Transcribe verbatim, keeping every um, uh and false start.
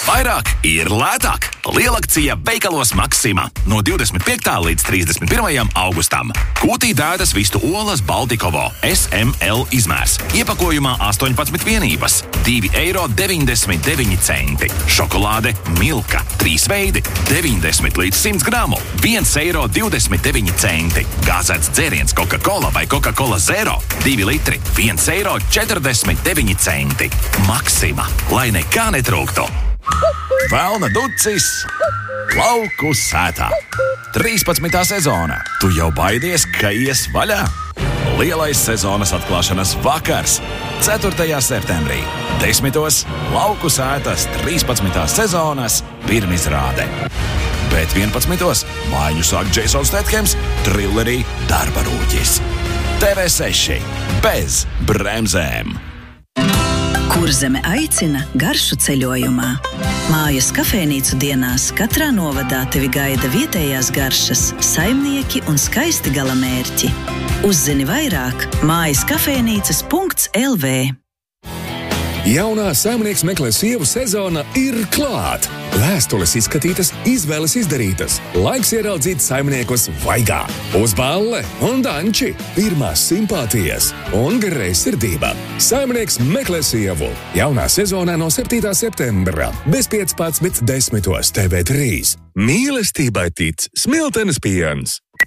Vairāk ir lētāk. Lielakcija veikalos Maxima. No divdesmit piektā līdz trīsdesmit pirmajam augustam. Kūtī dētas vistu olas Baltikovo S M L izmērs. Iepakojumā astoņpadsmit vienības. divi eiro deviņdesmit deviņi centi. Šokolāde Milka. Trīs veidi. deviņdesmit līdz simts gramu. viens eiro divdesmit deviņi centi. Gāzēts dzēriens Coca-Cola vai Coca-Cola Zero. divi litri. viens eiro četrdesmit deviņi centi. Maxima. Lai nekā netrūktu. Velna ducis lauku sētā. trīspadsmitā sezona. Tu jau baidies, ka ies vaļā? Lielais sezonas atklāšanas vakars. ceturtajā septembrī. Desmitos lauku sētas trīspadsmitās sezonas pirmizrāde. Bet vienpadsmitos mājiņu sāk Jasons Stathams trilerī Darba rūķis. T V seši bez bremzēm. Kurzeme aicina garšu ceļojumā. Mājas kafejnīcu dienās katrā novadā tevi gaida vietējās garšas, saimnieki un skaisti galamērķi. Uzzini vairāk mājas kafejnīcas punkts L V. Jaunā Saimnieks meklē sievu sezona ir klāt. Vēstules izskatītas, izvēles izdarītas. Laiks ieraudzīt saimniekus vaigā. Uz balle un danči, pirmās simpātijas un greizsirdība. Saimnieks meklē sievu. Jaunā sezonā no septītā septembra bez piecpadsmit desmitos T V trīs. Mīlestībai tic Smiltenes piens.